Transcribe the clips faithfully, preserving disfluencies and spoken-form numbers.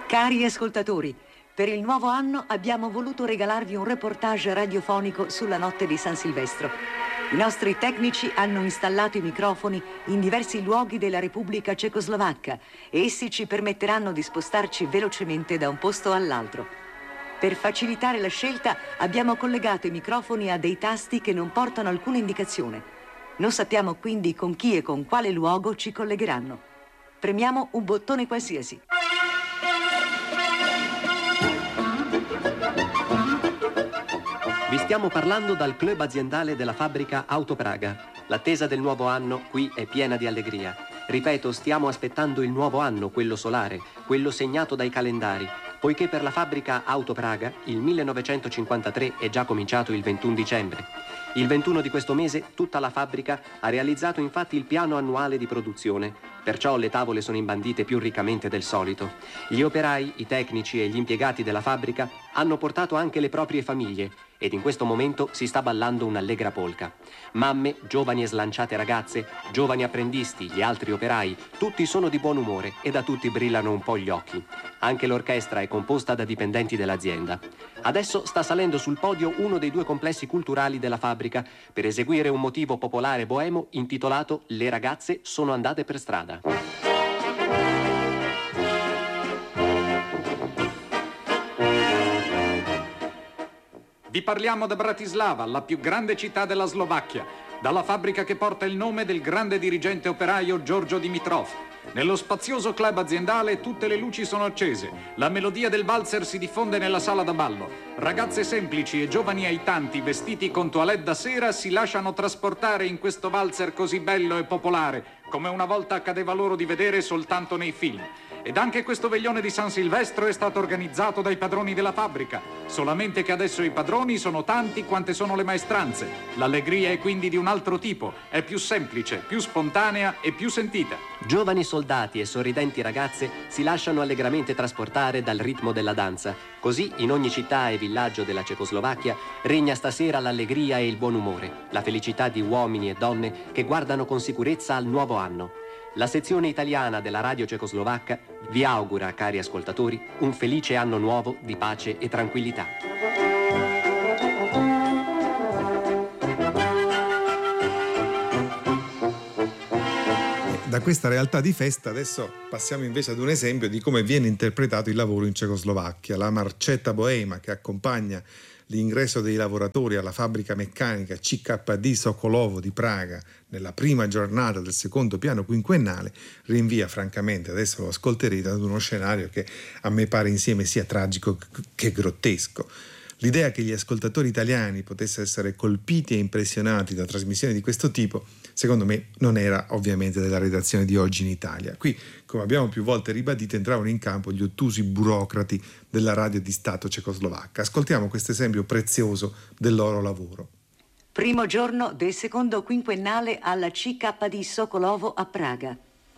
Cari ascoltatori, per il nuovo anno abbiamo voluto regalarvi un reportage radiofonico sulla notte di San Silvestro. I nostri tecnici hanno installato i microfoni in diversi luoghi della Repubblica Cecoslovacca e essi ci permetteranno di spostarci velocemente da un posto all'altro. Per facilitare la scelta abbiamo collegato i microfoni a dei tasti che non portano alcuna indicazione. Non sappiamo quindi con chi e con quale luogo ci collegheranno. Premiamo un bottone qualsiasi. Vi stiamo parlando dal club aziendale della fabbrica Auto Praga. L'attesa del nuovo anno qui è piena di allegria. Ripeto, stiamo aspettando il nuovo anno, quello solare, quello segnato dai calendari, poiché per la fabbrica Auto Praga il millenovecentocinquantatré è già cominciato il ventuno dicembre. Il ventuno di questo mese tutta la fabbrica ha realizzato infatti il piano annuale di produzione, perciò le tavole sono imbandite più riccamente del solito. Gli operai, i tecnici e gli impiegati della fabbrica hanno portato anche le proprie famiglie ed in questo momento si sta ballando un'allegra polka. Mamme, giovani e slanciate ragazze, giovani apprendisti, gli altri operai, tutti sono di buon umore e da tutti brillano un po' gli occhi. Anche l'orchestra è composta da dipendenti dell'azienda. Adesso sta salendo sul podio uno dei due complessi culturali della fabbrica per eseguire un motivo popolare boemo intitolato Le ragazze sono andate per strada. Vi parliamo da Bratislava, la più grande città della Slovacchia, dalla fabbrica che porta il nome del grande dirigente operaio Giorgio Dimitrov. Nello spazioso club aziendale tutte le luci sono accese, la melodia del valzer si diffonde nella sala da ballo. Ragazze semplici e giovani aitanti vestiti con toilette da sera si lasciano trasportare in questo valzer così bello e popolare, come una volta accadeva loro di vedere soltanto nei film. Ed anche questo veglione di San Silvestro è stato organizzato dai padroni della fabbrica, solamente che adesso i padroni sono tanti quante sono le maestranze. L'allegria è quindi di un altro tipo, è più semplice, più spontanea e più sentita. Giovani soldati e sorridenti ragazze si lasciano allegramente trasportare dal ritmo della danza. Così in ogni città e villaggio della Cecoslovacchia regna stasera l'allegria e il buon umore, la felicità di uomini e donne che guardano con sicurezza al nuovo anno. La sezione italiana della radio cecoslovacca vi augura, cari ascoltatori, un felice anno nuovo di pace e tranquillità. Da questa realtà di festa adesso passiamo invece ad un esempio di come viene interpretato il lavoro in Cecoslovacchia. La marcetta boema che accompagna l'ingresso dei lavoratori alla fabbrica meccanica C K D Sokolovo di Praga nella prima giornata del secondo piano quinquennale rinvia francamente, adesso lo ascolterete, ad uno scenario che a me pare insieme sia tragico che grottesco. L'idea che gli ascoltatori italiani potessero essere colpiti e impressionati da trasmissioni di questo tipo, secondo me, non era ovviamente della redazione di Oggi in Italia. Qui, come abbiamo più volte ribadito, entravano in campo gli ottusi burocrati della radio di Stato cecoslovacca. Ascoltiamo questo esempio prezioso del loro lavoro. Primo giorno del secondo quinquennale alla C K D Sokolovo a Praga.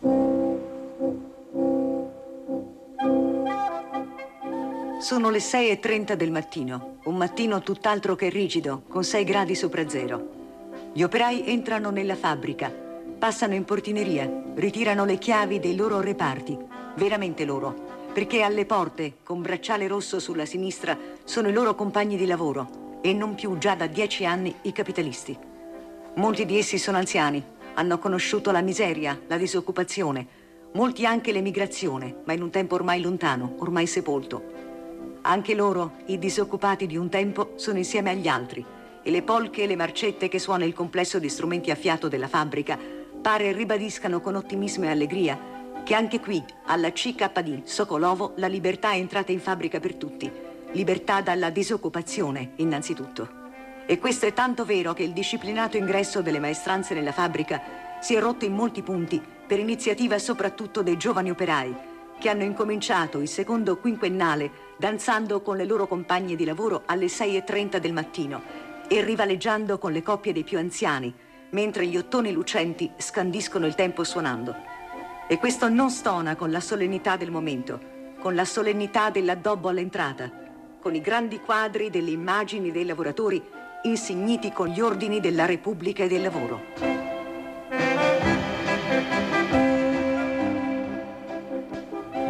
Sono le sei e trenta del mattino, un mattino tutt'altro che rigido, con sei gradi sopra zero. Gli operai entrano nella fabbrica, passano in portineria, ritirano le chiavi dei loro reparti, veramente loro, perché alle porte, con bracciale rosso sulla sinistra, sono i loro compagni di lavoro e non più già da dieci anni i capitalisti. Molti di essi sono anziani, hanno conosciuto la miseria, la disoccupazione, molti anche l'emigrazione, ma in un tempo ormai lontano, ormai sepolto. Anche loro, i disoccupati di un tempo, sono insieme agli altri e le polche e le marcette che suona il complesso di strumenti a fiato della fabbrica pare ribadiscano con ottimismo e allegria che anche qui, alla C K D Sokolovo, la libertà è entrata in fabbrica per tutti, libertà dalla disoccupazione innanzitutto. E questo è tanto vero che il disciplinato ingresso delle maestranze nella fabbrica si è rotto in molti punti per iniziativa soprattutto dei giovani operai che hanno incominciato il secondo quinquennale danzando con le loro compagne di lavoro alle sei e trenta del mattino e rivaleggiando con le coppie dei più anziani, mentre gli ottoni lucenti scandiscono il tempo suonando. E questo non stona con la solennità del momento, con la solennità dell'addobbo all'entrata, con i grandi quadri delle immagini dei lavoratori insigniti con gli ordini della Repubblica e del Lavoro.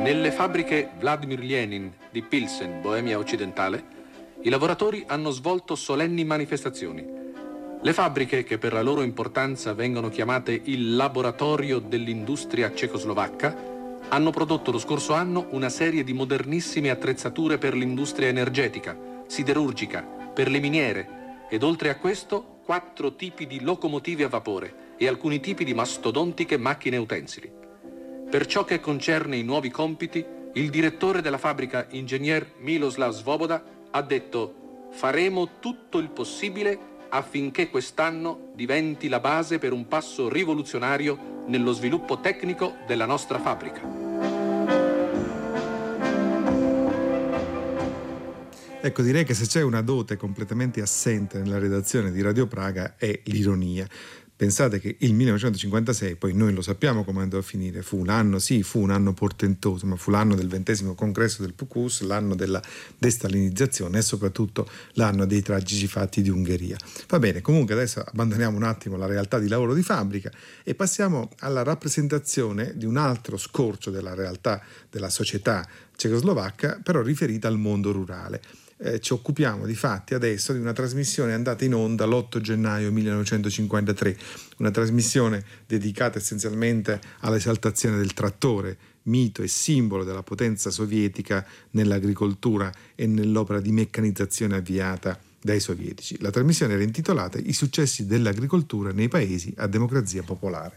Nelle fabbriche Vladimir Lenin di Pilsen, Boemia occidentale, i lavoratori hanno svolto solenni manifestazioni. Le fabbriche, che per la loro importanza vengono chiamate il laboratorio dell'industria cecoslovacca, hanno prodotto lo scorso anno una serie di modernissime attrezzature per l'industria energetica, siderurgica, per le miniere ed oltre a questo quattro tipi di locomotive a vapore e alcuni tipi di mastodontiche macchine utensili. Per ciò che concerne i nuovi compiti, il direttore della fabbrica, ingegner Miloslav Svoboda, ha detto: faremo tutto il possibile affinché quest'anno diventi la base per un passo rivoluzionario nello sviluppo tecnico della nostra fabbrica. Ecco, direi che se c'è una dote completamente assente nella redazione di Radio Praga è l'ironia. Pensate che il millenovecentocinquantasei, poi noi lo sappiamo come andò a finire, fu un anno, sì, fu un anno portentoso, ma fu l'anno del ventesimo congresso del P Q S, l'anno della destalinizzazione e soprattutto l'anno dei tragici fatti di Ungheria. Va bene, comunque adesso abbandoniamo un attimo la realtà di lavoro di fabbrica e passiamo alla rappresentazione di un altro scorcio della realtà della società cecoslovacca, però riferita al mondo rurale. Eh, ci occupiamo di fatti adesso di una trasmissione andata in onda l'otto gennaio millenovecentocinquantatré, una trasmissione dedicata essenzialmente all'esaltazione del trattore, mito e simbolo della potenza sovietica nell'agricoltura e nell'opera di meccanizzazione avviata dai sovietici. La trasmissione era intitolata I successi dell'agricoltura nei paesi a democrazia popolare.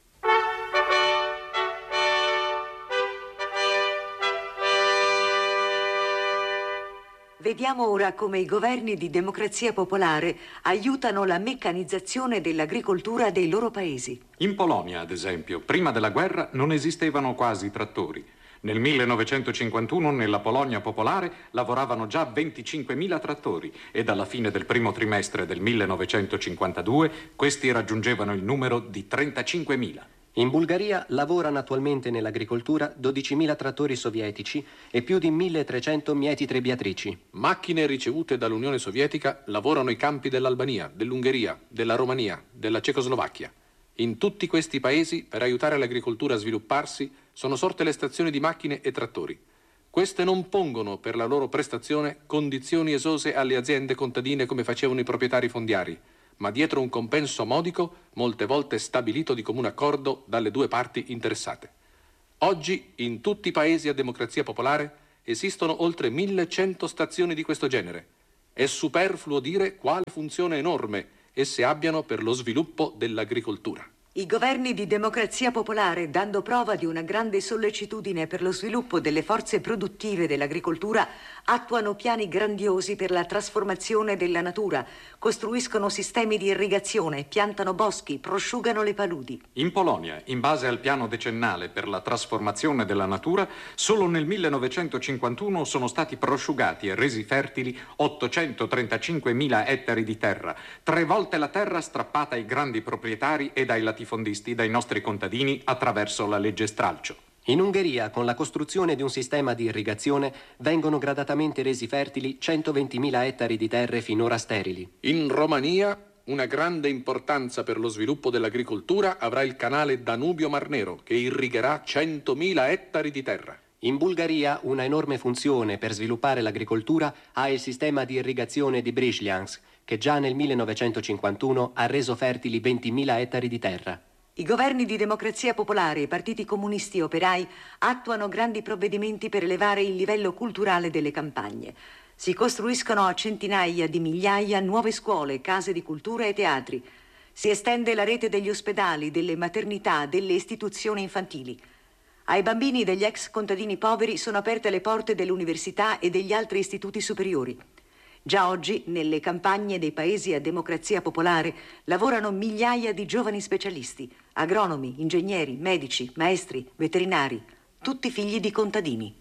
Vediamo ora come i governi di democrazia popolare aiutano la meccanizzazione dell'agricoltura dei loro paesi. In Polonia, ad esempio, prima della guerra non esistevano quasi trattori. Nel millenovecentocinquantuno nella Polonia popolare lavoravano già venticinquemila trattori e dalla fine del primo trimestre del millenovecentocinquantadue questi raggiungevano il numero di trentacinquemila. In Bulgaria lavorano attualmente nell'agricoltura dodicimila trattori sovietici e più di milletrecento mieti trebbiatrici. Macchine ricevute dall'Unione Sovietica lavorano i campi dell'Albania, dell'Ungheria, della Romania, della Cecoslovacchia. In tutti questi paesi, per aiutare l'agricoltura a svilupparsi, sono sorte le stazioni di macchine e trattori. Queste non pongono per la loro prestazione condizioni esose alle aziende contadine come facevano i proprietari fondiari, ma dietro un compenso modico, molte volte stabilito di comune accordo dalle due parti interessate. Oggi, in tutti i paesi a democrazia popolare, esistono oltre millecento stazioni di questo genere. È superfluo dire quale funzione enorme esse abbiano per lo sviluppo dell'agricoltura. I governi di democrazia popolare, dando prova di una grande sollecitudine per lo sviluppo delle forze produttive dell'agricoltura, attuano piani grandiosi per la trasformazione della natura, costruiscono sistemi di irrigazione, piantano boschi, prosciugano le paludi. In Polonia, in base al piano decennale per la trasformazione della natura, solo nel millenovecentocinquantuno sono stati prosciugati e resi fertili ottocentotrentacinquemila ettari di terra, tre volte la terra strappata ai grandi proprietari e dai latifondisti, dai nostri contadini, attraverso la legge stralcio. In Ungheria, con la costruzione di un sistema di irrigazione, vengono gradatamente resi fertili centoventimila ettari di terre finora sterili. In Romania, una grande importanza per lo sviluppo dell'agricoltura avrà il canale Danubio-Mar Nero, che irrigherà centomila ettari di terra. In Bulgaria, una enorme funzione per sviluppare l'agricoltura ha il sistema di irrigazione di Bricliansk, che già nel millenovecentocinquantuno ha reso fertili ventimila ettari di terra. I governi di democrazia popolare e i partiti comunisti e operai attuano grandi provvedimenti per elevare il livello culturale delle campagne. Si costruiscono a centinaia di migliaia nuove scuole, case di cultura e teatri. Si estende la rete degli ospedali, delle maternità, delle istituzioni infantili. Ai bambini degli ex contadini poveri sono aperte le porte dell'università e degli altri istituti superiori. Già oggi, nelle campagne dei paesi a democrazia popolare, lavorano migliaia di giovani specialisti, agronomi, ingegneri, medici, maestri, veterinari, tutti figli di contadini.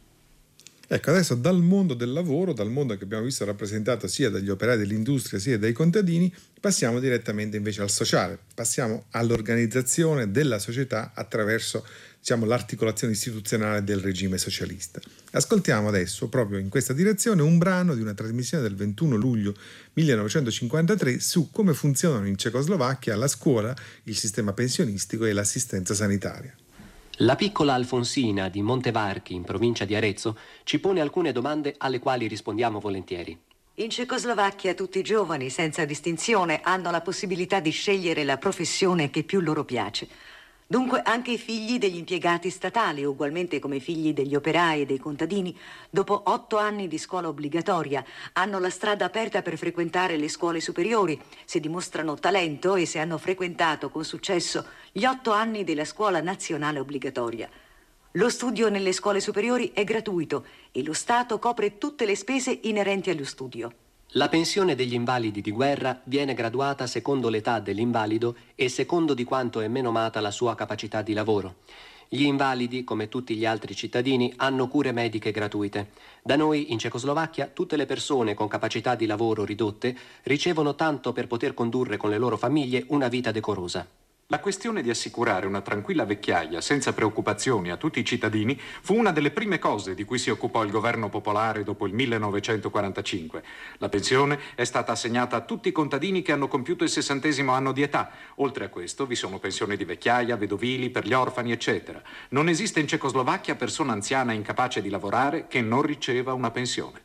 Ecco, adesso dal mondo del lavoro, dal mondo che abbiamo visto rappresentato sia dagli operai dell'industria sia dai contadini, passiamo direttamente invece al sociale, passiamo all'organizzazione della società attraverso, diciamo, l'articolazione istituzionale del regime socialista. Ascoltiamo adesso, proprio in questa direzione, un brano di una trasmissione del ventuno luglio millenovecentocinquantatré su come funzionano in Cecoslovacchia la scuola, il sistema pensionistico e l'assistenza sanitaria. La piccola Alfonsina di Montevarchi, in provincia di Arezzo, ci pone alcune domande alle quali rispondiamo volentieri. In Cecoslovacchia tutti i giovani, senza distinzione, hanno la possibilità di scegliere la professione che più loro piace. Dunque anche i figli degli impiegati statali, ugualmente come i figli degli operai e dei contadini, dopo otto anni di scuola obbligatoria, hanno la strada aperta per frequentare le scuole superiori, se dimostrano talento e se hanno frequentato con successo gli otto anni della scuola nazionale obbligatoria. Lo studio nelle scuole superiori è gratuito e lo Stato copre tutte le spese inerenti allo studio. La pensione degli invalidi di guerra viene graduata secondo l'età dell'invalido e secondo di quanto è menomata la sua capacità di lavoro. Gli invalidi, come tutti gli altri cittadini, hanno cure mediche gratuite. Da noi, in Cecoslovacchia, tutte le persone con capacità di lavoro ridotte ricevono tanto per poter condurre con le loro famiglie una vita decorosa. La questione di assicurare una tranquilla vecchiaia senza preoccupazioni a tutti i cittadini fu una delle prime cose di cui si occupò il governo popolare dopo il millenovecentoquarantacinque. La pensione è stata assegnata a tutti i contadini che hanno compiuto il sessantesimo anno di età. Oltre a questo vi sono pensioni di vecchiaia, vedovili, per gli orfani, eccetera. Non esiste in Cecoslovacchia persona anziana incapace di lavorare che non riceva una pensione.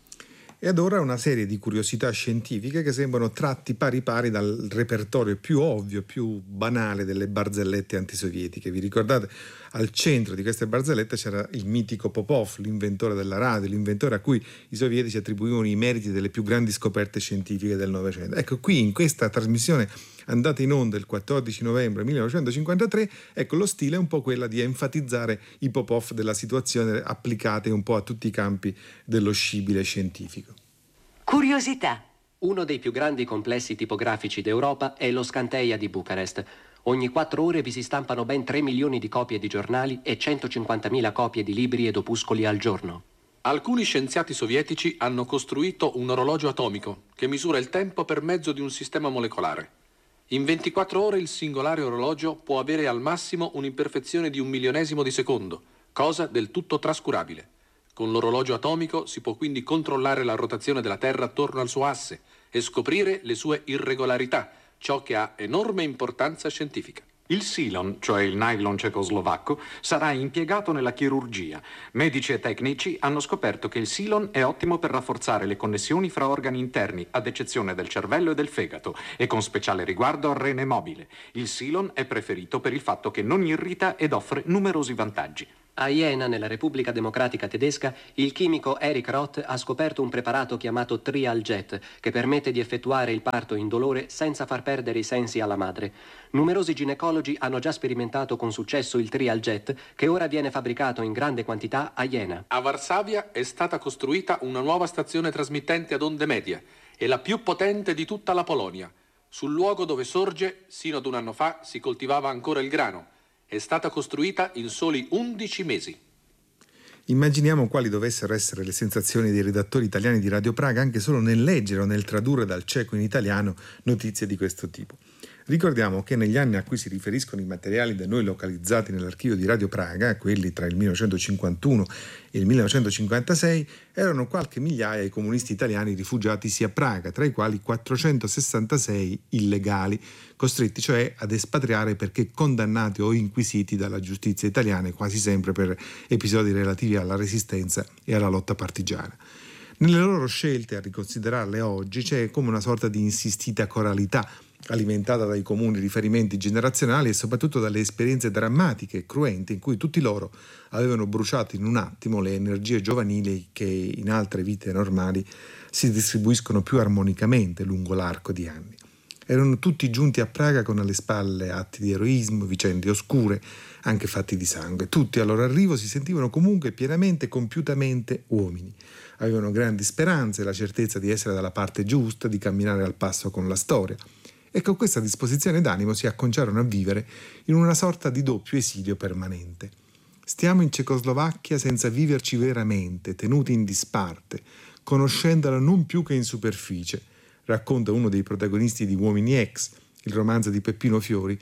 E ad ora una serie di curiosità scientifiche che sembrano tratti pari pari dal repertorio più ovvio, più banale delle barzellette antisovietiche. Vi ricordate? Al centro di queste barzellette c'era il mitico Popov, l'inventore della radio, l'inventore a cui i sovietici attribuivano i meriti delle più grandi scoperte scientifiche del Novecento. Ecco, qui in questa trasmissione andata in onda il quattordici novembre millenovecentocinquantatré, ecco, lo stile è un po' quella di enfatizzare i Popov della situazione applicate un po' a tutti i campi dello scibile scientifico. Curiosità. Uno dei più grandi complessi tipografici d'Europa è lo Scanteia di Bucarest. Ogni quattro ore vi si stampano ben tre milioni di copie di giornali e centocinquantamila copie di libri ed opuscoli al giorno. Alcuni scienziati sovietici hanno costruito un orologio atomico che misura il tempo per mezzo di un sistema molecolare. In ventiquattro ore il singolare orologio può avere al massimo un'imperfezione di un milionesimo di secondo, cosa del tutto trascurabile. Con l'orologio atomico si può quindi controllare la rotazione della Terra attorno al suo asse e scoprire le sue irregolarità, ciò che ha enorme importanza scientifica. Il silon, cioè il nylon cecoslovacco, sarà impiegato nella chirurgia. Medici e tecnici hanno scoperto che il silon è ottimo per rafforzare le connessioni fra organi interni, ad eccezione del cervello e del fegato, e con speciale riguardo al rene mobile. Il silon è preferito per il fatto che non irrita ed offre numerosi vantaggi. A Jena, nella Repubblica Democratica Tedesca, il chimico Erich Roth ha scoperto un preparato chiamato Trialjet che permette di effettuare il parto indolore senza far perdere i sensi alla madre. Numerosi ginecologi hanno già sperimentato con successo il Trialjet, che ora viene fabbricato in grande quantità a Jena. A Varsavia è stata costruita una nuova stazione trasmittente ad onde medie e la più potente di tutta la Polonia. Sul luogo dove sorge, sino ad un anno fa, si coltivava ancora il grano. È stata costruita in soli undici mesi. Immaginiamo quali dovessero essere le sensazioni dei redattori italiani di Radio Praga anche solo nel leggere o nel tradurre dal ceco in italiano notizie di questo tipo. Ricordiamo che negli anni a cui si riferiscono i materiali da noi localizzati nell'archivio di Radio Praga, quelli tra il millenovecentocinquantuno e il millenovecentocinquantasei, erano qualche migliaia i comunisti italiani rifugiatisi a Praga, tra i quali quattrocentosessantasei illegali, costretti cioè ad espatriare perché condannati o inquisiti dalla giustizia italiana, quasi sempre per episodi relativi alla resistenza e alla lotta partigiana. Nelle loro scelte, a riconsiderarle oggi, c'è come una sorta di insistita coralità alimentata dai comuni riferimenti generazionali e soprattutto dalle esperienze drammatiche e cruente in cui tutti loro avevano bruciato in un attimo le energie giovanili che in altre vite normali si distribuiscono più armonicamente lungo l'arco di anni. Erano tutti giunti a Praga con alle spalle atti di eroismo, vicende oscure, anche fatti di sangue. Tutti al loro arrivo si sentivano comunque pienamente e compiutamente uomini. Avevano grandi speranze, la certezza di essere dalla parte giusta, di camminare al passo con la storia. E con questa disposizione d'animo si acconciarono a vivere in una sorta di doppio esilio permanente. Stiamo in Cecoslovacchia senza viverci veramente, tenuti in disparte, conoscendola non più che in superficie, racconta uno dei protagonisti di Uomini Ex, il romanzo di Peppino Fiori,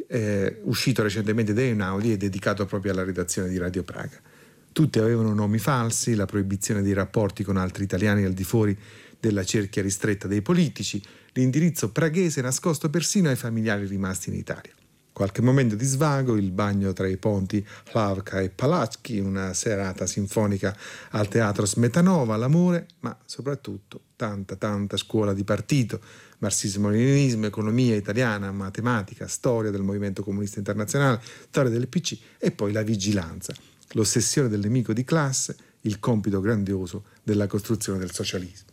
eh, uscito recentemente da Einaudi e dedicato proprio alla redazione di Radio Praga. Tutti avevano nomi falsi, la proibizione dei rapporti con altri italiani al di fuori della cerchia ristretta dei politici, l'indirizzo praghese nascosto persino ai familiari rimasti in Italia. Qualche momento di svago, il bagno tra i ponti Hlavka e Palački, una serata sinfonica al Teatro Smetanova, l'amore, ma soprattutto tanta tanta scuola di partito, marxismo-leninismo, economia italiana, matematica, storia del movimento comunista internazionale, storia del P C e poi la vigilanza, l'ossessione del nemico di classe, il compito grandioso della costruzione del socialismo.